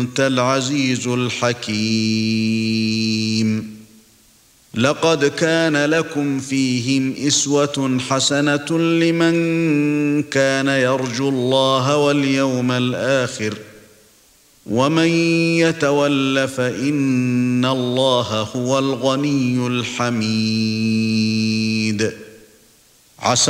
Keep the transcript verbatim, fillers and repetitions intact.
أنت العزيز الحكيم. لقد كان لكم فيهم أسوة حسنة لمن كان يرجو الله واليوم الآخر ومن يتول فإن الله هو الغني الحميد. عسى